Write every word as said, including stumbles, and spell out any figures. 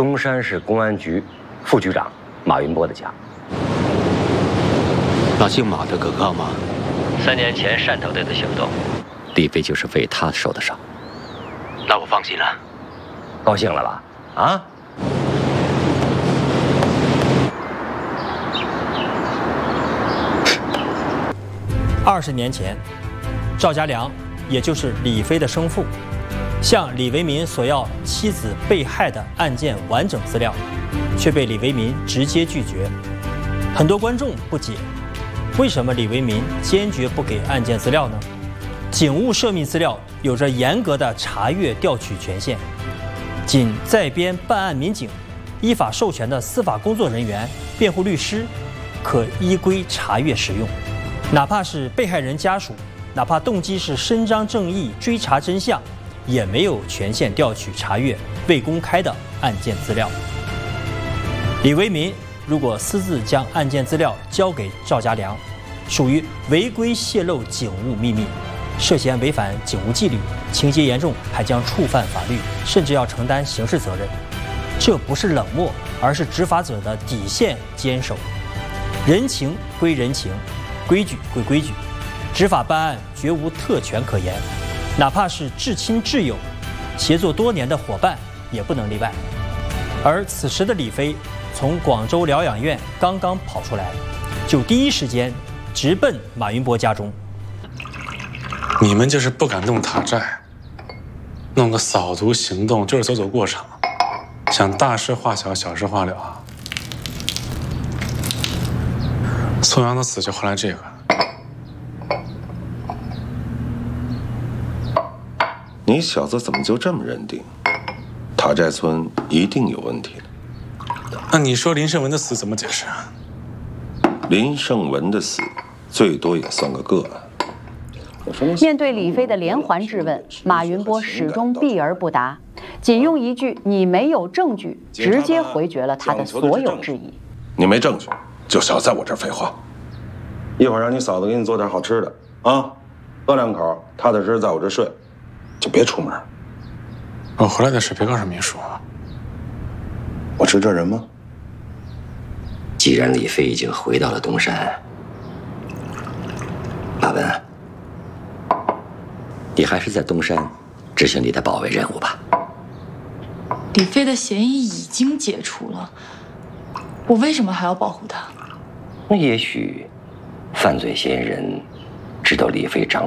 东山市公安局副局长马云波的家。 那姓马的可靠吗？ 三年前汕头队的行动，李飞就是为他受的伤。 那我放心了。 高兴了吧？啊？ 二十年前，赵家良，也就是李飞的生父，向李维民索要妻子被害的案件完整资料，却被李维民直接拒绝。很多观众不解，为什么李维民坚决不给案件资料呢？警务涉密资料有着严格的查阅调取权限，仅在编办案民警、依法授权的司法工作人员、辩护律师，可依规查阅使用。哪怕是被害人家属，哪怕动机是伸张正义、追查真相，也没有权限调取查阅未公开的案件资料。李维民如果私自将案件资料交给赵家良，属于违规泄露警务秘密，涉嫌违反警务纪律，情节严重，还将触犯法律，甚至要承担刑事责任。这不是冷漠，而是执法者的底线坚守。人情归人情，规矩归规矩，执法办案绝无特权可言，哪怕是至亲挚友、协作多年的伙伴也不能例外。而此时的李飞从广州疗养院刚刚跑出来，就第一时间直奔马云波家中。 你们就是不敢动塔寨，弄个扫毒行动，就是走走过场，想大事化小，小事化了。宋阳的死就换来这个。 你小子怎么就这么认定？塔寨村一定有问题？ 那你说林胜文的死怎么解释啊？ 林胜文的死，最多也算个个案。 面对李飞的连环质问，马云波始终避而不答，仅用一句“你没有证据”直接回绝了他的所有质疑。 你没证据，就少在我这儿废话。一会儿让你嫂子给你做点好吃的啊，喝两口，踏踏实实在我这睡，就别出门。 我回来的事别告诉秘书啊。 我是这人吗？ 既然李飞已经回到了东山，马文，你还是在东山执行你的保卫任务吧。 李飞的嫌疑已经解除了，我为什么还要保护他？ 那也许犯罪嫌疑人知道李飞掌